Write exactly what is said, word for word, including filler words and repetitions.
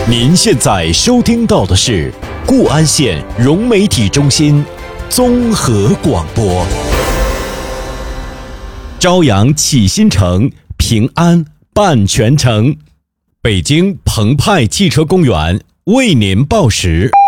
您现在收听到的是固安县融媒体中心综合广播。朝阳启新城，平安办全城。北京澎湃汽车公园为您报时。